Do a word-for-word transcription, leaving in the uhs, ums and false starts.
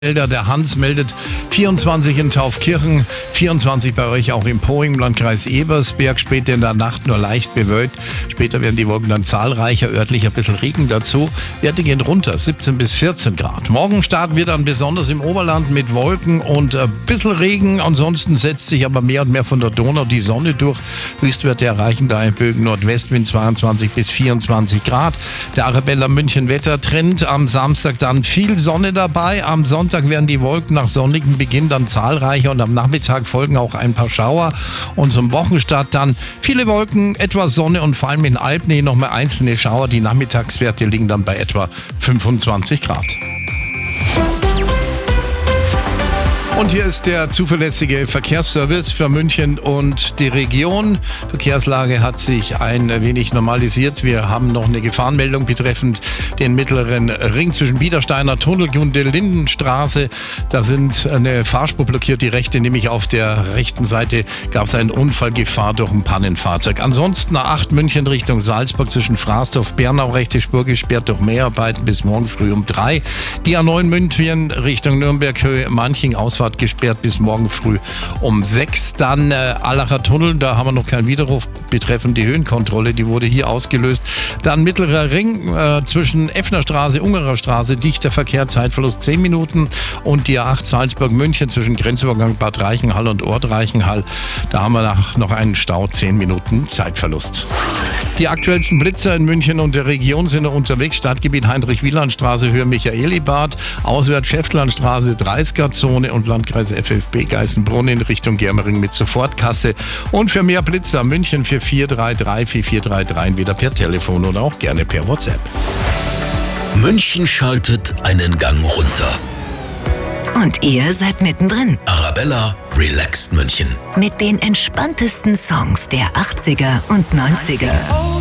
Der Hans meldet vierundzwanzig in Taufkirchen, vierundzwanzig bei euch auch im Po im Landkreis Ebersberg. Später in der Nacht nur leicht bewölkt. Später werden die Wolken dann zahlreicher, örtlich ein bisschen Regen dazu. Werte gehen runter, siebzehn bis vierzehn Grad. Morgen starten wir dann besonders im Oberland mit Wolken und ein bisschen Regen. Ansonsten setzt sich aber mehr und mehr von der Donau die Sonne durch. Höchstwerte erreichen da in Bögen Nordwestwind zweiundzwanzig bis vierundzwanzig Grad. Der Arabella München Wettertrend. Am Samstag dann viel Sonne dabei. Am Sonntag werden die Wolken nach sonnigem Beginn dann zahlreicher und am Nachmittag folgen auch ein paar Schauer. Und zum Wochenstart dann viele Wolken, etwas Sonne und vor allem in Alpnähe noch mal einzelne Schauer. Die Nachmittagswerte liegen dann bei etwa fünfundzwanzig Grad. Und hier ist der zuverlässige Verkehrsservice für München und die Region. Verkehrslage hat sich ein wenig normalisiert. Wir haben noch eine Gefahrenmeldung betreffend den mittleren Ring zwischen Biedersteiner Tunnel und der Lindenstraße. Da sind eine Fahrspur blockiert, die rechte, nämlich auf der rechten Seite gab es einen Unfallgefahr durch ein Pannenfahrzeug. Ansonsten A acht München Richtung Salzburg zwischen Fraßdorf, Bernau, rechte Spur gesperrt durch Mäharbeiten bis morgen früh um drei. Die A neun München Richtung Nürnberg Höhe Manching Ausfahrt gesperrt bis morgen früh um sechs. Dann äh, Allacher Tunnel, da haben wir noch keinen Widerruf betreffend die Höhenkontrolle, die wurde hier ausgelöst. Dann mittlerer Ring äh, zwischen Effner Straße, Ungerer Straße, dichter Verkehr, Zeitverlust zehn Minuten und die A acht Salzburg-München zwischen Grenzübergang Bad Reichenhall und Ort Reichenhall, da haben wir nach, noch einen Stau, zehn Minuten Zeitverlust. Die aktuellsten Blitzer in München und der Region sind noch unterwegs. Stadtgebiet Heinrich-Wieland-Straße, Höhe Michaelibad, auswärts Schäftlandstraße, dreißiger-Zone und Landkreis F F B Geißenbrunn in Richtung Germering mit Sofortkasse. Und für mehr Blitzer München vier vier drei drei vier vier drei drei entweder per Telefon oder auch gerne per WhatsApp. München schaltet einen Gang runter. Und ihr seid mittendrin. Arabella relaxt München. Mit den entspanntesten Songs der achtziger und neunziger.